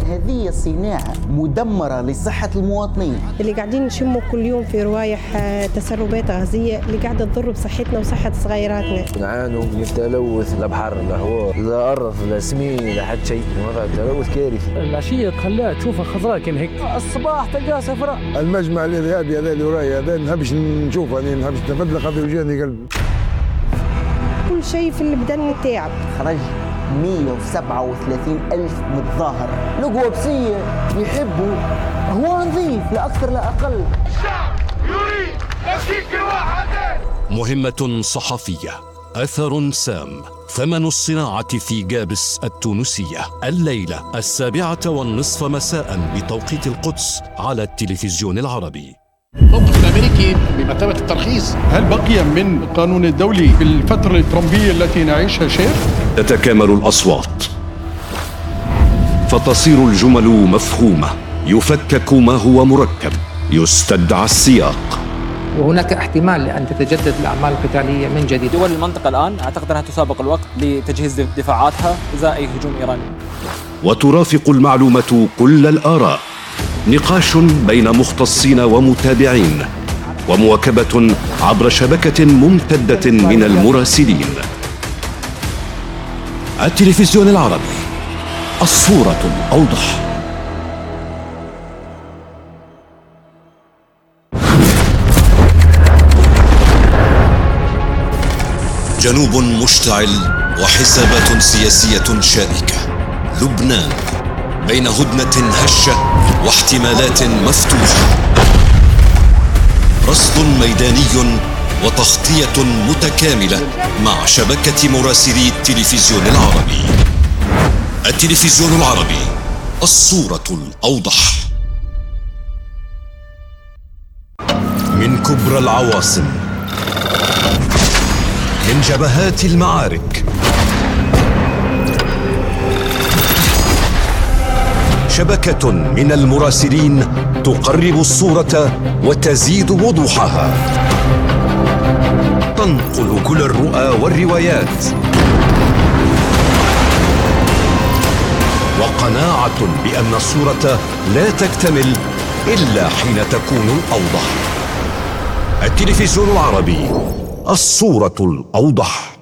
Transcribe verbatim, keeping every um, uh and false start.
هذه صناعة مدمرة لصحة المواطنين اللي قاعدين نشموا كل يوم في روايح تسربات غازية اللي قاعدة تضر بصحتنا وصحة صغيراتنا. نعانوا من التلوث، لا بحر لا هواء لا أرض لا سمين لا حد شيء، وضع التلوث كارثي. العشية تخليها تشوفها خضراء كان هيك، الصباح تلقاها صفراء. المجمع الإرهابي هذا اللي وراي هذا نحبش نشوفه، أنا نحبش نتفدلق خاطر يوجعني قلبي. كل شيء في البدن تاعب. خرج مئة وسبعة وثلاثين ألف متظاهر لقوا بسية يحبوا هو نظيف لا أكثر لا أقل. الشعب يريد تفكيك واحد. مهمة صحفية، أثر سام، ثمن الصناعة في جابس التونسية. الليلة السابعة والنصف مساء بتوقيت القدس على التلفزيون العربي. الموقف الأمريكي بمثابة الترخيص، هل بقي من القانون الدولي في الفترة الترامبية التي نعيشها شيء؟ تتكامل الأصوات فتصير الجمل مفهومة، يفكك ما هو مركب، يستدعى السياق. وهناك احتمال لأن تتجدد الأعمال القتالية من جديد. دول المنطقة الآن أعتقد أنها تسابق الوقت لتجهيز دفاعاتها إزاء أي هجوم إيراني. وترافق المعلومة كل الآراء، نقاش بين مختصين ومتابعين، ومواكبة عبر شبكة ممتدة من المراسلين. التلفزيون العربي، الصورة الأوضح. جنوب مشتعل وحسابات سياسية شائكة. لبنان بين هدنة هشة واحتمالات مفتوحة. رصد ميداني وتغطية متكاملة مع شبكة مراسلي التلفزيون العربي. التلفزيون العربي، الصورة الأوضح. من كبرى العواصم، من جبهات المعارك، شبكة من المراسلين تقرب الصورة وتزيد وضوحها، تنقل كل الرؤى والروايات، وقناعة بأن الصورة لا تكتمل إلا حين تكون الأوضح. التلفزيون العربي، الصورة الأوضح.